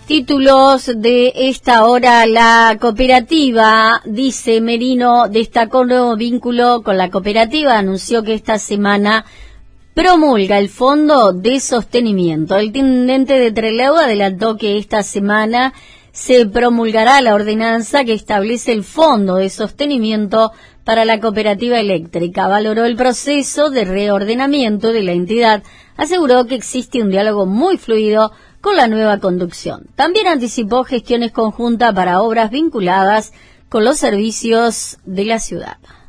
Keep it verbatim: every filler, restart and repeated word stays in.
Títulos de esta hora. La cooperativa, dice Merino, destacó nuevo vínculo con la cooperativa, anunció que esta semana promulga el Fondo de Sostenimiento. El intendente de Trelew adelantó que esta semana se promulgará la ordenanza que establece el Fondo de Sostenimiento para la cooperativa eléctrica. Valoró el proceso de reordenamiento de la entidad, aseguró que existe un diálogo muy fluido con la nueva conducción. También anticipó gestiones conjuntas para obras vinculadas con los servicios de la ciudad.